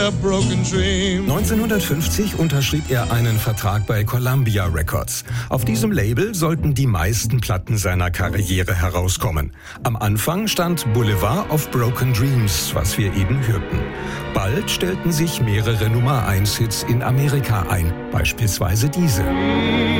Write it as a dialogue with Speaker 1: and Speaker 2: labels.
Speaker 1: 1950 unterschrieb er einen Vertrag bei Columbia Records. Auf diesem Label sollten die meisten Platten seiner Karriere herauskommen. Am Anfang stand Boulevard of Broken Dreams, was wir eben hörten. Bald stellten sich mehrere Nummer-1-Hits in Amerika ein, beispielsweise diese.